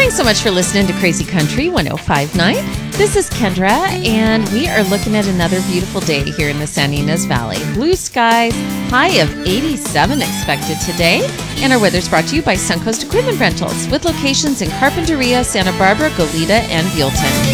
Thanks so much for listening to Crazy Country 105.9. This is Kendra, and we are looking at another beautiful day here in the San Ynez Valley. Blue skies, high of 87 expected today. And our weather's brought to you by Suncoast Equipment Rentals, with locations in Carpinteria, Santa Barbara, Goleta, and Buellton.